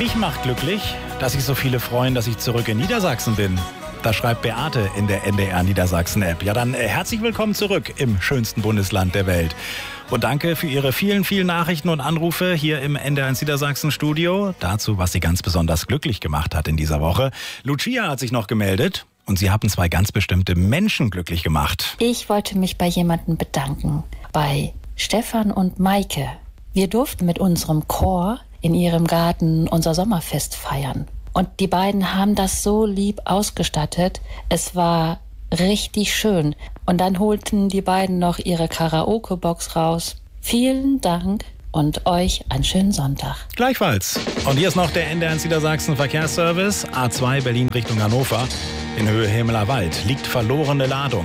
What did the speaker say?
Mich macht glücklich, dass sich so viele freuen, dass ich zurück in Niedersachsen bin. Das schreibt Beate in der NDR Niedersachsen-App. Ja, dann herzlich willkommen zurück im schönsten Bundesland der Welt. Und danke für Ihre vielen, vielen Nachrichten und Anrufe hier im NDR Niedersachsen-Studio. Dazu, was Sie ganz besonders glücklich gemacht hat in dieser Woche. Lucia hat sich noch gemeldet. Und Sie haben 2 ganz bestimmte Menschen glücklich gemacht. Ich wollte mich bei jemandem bedanken. Bei Stefan und Maike. Wir durften mit unserem Chor in ihrem Garten unser Sommerfest feiern. Und die beiden haben das so lieb ausgestattet. Es war richtig schön. Und dann holten die beiden noch ihre Karaoke-Box raus. Vielen Dank und euch einen schönen Sonntag. Gleichfalls. Und hier ist noch der NDR Niedersachsen Verkehrsservice. A2 Berlin Richtung Hannover. In Höhe Himmeler Wald liegt verlorene Ladung.